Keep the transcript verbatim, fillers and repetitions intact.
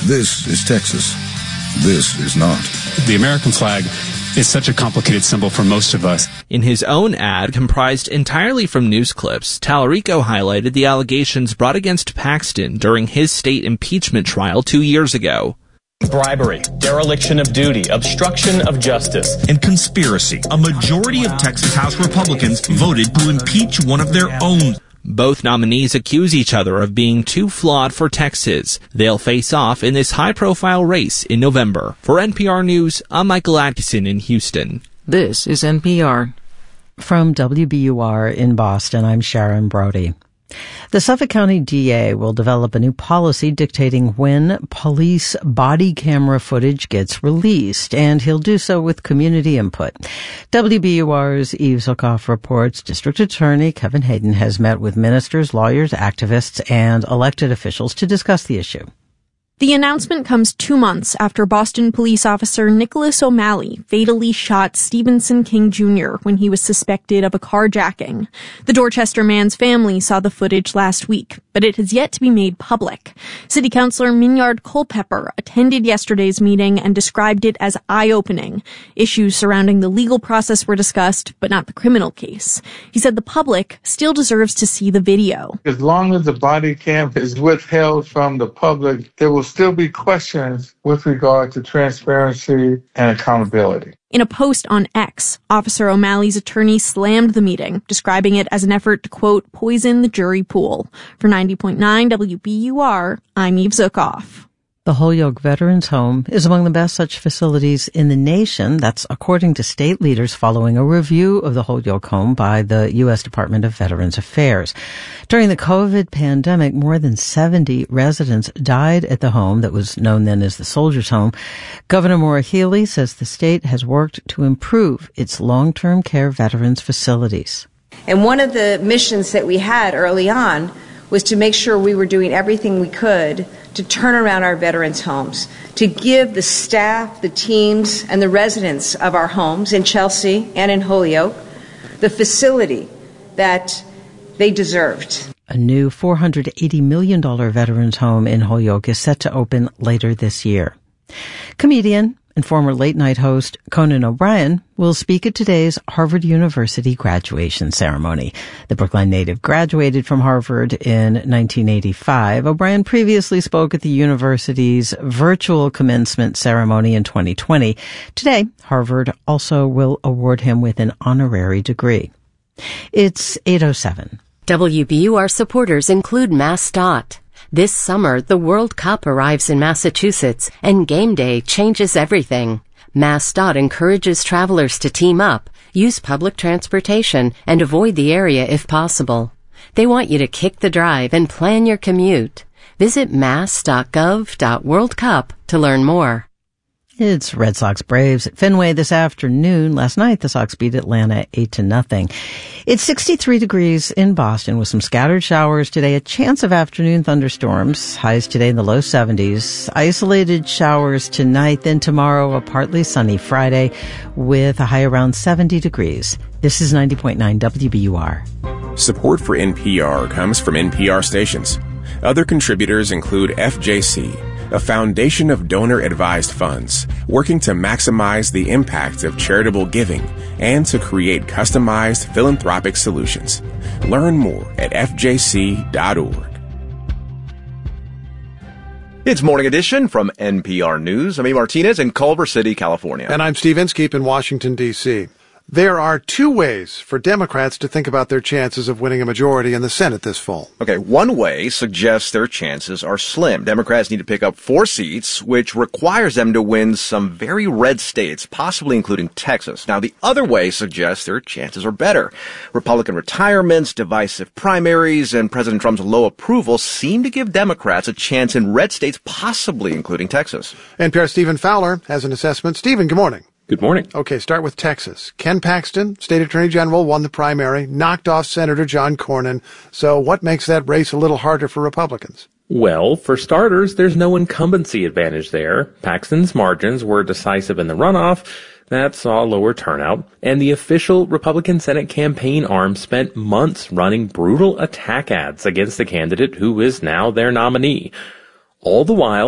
This is Texas. This is not. The American flag is such a complicated symbol for most of us. In his own ad, comprised entirely from news clips, Tallarico highlighted the allegations brought against Paxton during his state impeachment trial two years ago. Bribery, dereliction of duty, obstruction of justice, and conspiracy. A majority of Texas House Republicans voted to impeach one of their own. Both nominees accuse each other of being too flawed for Texas. They'll face off in this high-profile race in November. For N P R News, I'm Michael Atkinson in Houston. This is N P R. From W B U R in Boston, I'm Sharon Brody. The Suffolk County D A will develop a new policy dictating when police body camera footage gets released, and he'll do so with community input. W B U R's Eve Zukoff reports District Attorney Kevin Hayden has met with ministers, lawyers, activists, and elected officials to discuss the issue. The announcement comes two months after Boston police officer Nicholas O'Malley fatally shot Stevenson King Junior when he was suspected of a carjacking. The Dorchester man's family saw the footage last week, but it has yet to be made public. City Councilor Minyard Culpepper attended yesterday's meeting and described it as eye-opening. Issues surrounding the legal process were discussed, but not the criminal case. He said the public still deserves to see the video. As long as the body cam is withheld from the public, there will still be questions with regard to transparency and accountability. In a post on X, Officer O'Malley's attorney slammed the meeting, describing it as an effort to, quote, poison the jury pool. For ninety point nine W B U R, I'm Eve Zukoff. The Holyoke Veterans Home is among the best such facilities in the nation. That's according to state leaders following a review of the Holyoke home by the U S Department of Veterans Affairs. During the COVID pandemic, more than seventy residents died at the home that was known then as the Soldiers' Home. Governor Maura Healey says the state has worked to improve its long-term care veterans facilities. And one of the missions that we had early on was to make sure we were doing everything we could to turn around our veterans' homes, to give the staff, the teams, and the residents of our homes in Chelsea and in Holyoke the facility that they deserved. A new four hundred eighty million dollars veterans home in Holyoke is set to open later this year. Comedian and former late-night host Conan O'Brien will speak at today's Harvard University graduation ceremony. The Brookline native graduated from Harvard in nineteen eighty-five. O'Brien previously spoke at the university's virtual commencement ceremony in twenty twenty. Today, Harvard also will award him with an honorary degree. It's eight oh seven. W B U R supporters include MassDOT. This summer, the World Cup arrives in Massachusetts, and game day changes everything. MassDOT encourages travelers to team up, use public transportation, and avoid the area if possible. They want you to kick the drive and plan your commute. Visit mass dot gov dot world cup to learn more. It's Red Sox Braves at Fenway this afternoon. Last night, the Sox beat Atlanta eight to nothing. It's sixty-three degrees in Boston with some scattered showers today, a chance of afternoon thunderstorms. Highs today in the low seventies. Isolated showers tonight, then tomorrow a partly sunny Friday with a high around seventy degrees. This is ninety point nine W B U R. Support for N P R comes from N P R stations. Other contributors include F J C, a foundation of donor-advised funds, working to maximize the impact of charitable giving and to create customized philanthropic solutions. Learn more at f j c dot org. It's Morning Edition from N P R News. I'm E. Martinez in Culver City, California. And I'm Steve Inskeep in Washington, D C There are two ways for Democrats to think about their chances of winning a majority in the Senate this fall. Okay, one way suggests their chances are slim. Democrats need to pick up four seats, which requires them to win some very red states, possibly including Texas. Now, the other way suggests their chances are better. Republican retirements, divisive primaries, and President Trump's low approval seem to give Democrats a chance in red states, possibly including Texas. N P R's Stephen Fowler has an assessment. Stephen, good morning. Good morning. Okay, start with Texas. Ken Paxton, state attorney general, won the primary, knocked off Senator John Cornyn. So what makes that race a little harder for Republicans? Well, for starters, there's no incumbency advantage there. Paxton's margins were decisive in the runoff. That saw lower turnout. And the official Republican Senate campaign arm spent months running brutal attack ads against the candidate who is now their nominee. All the while,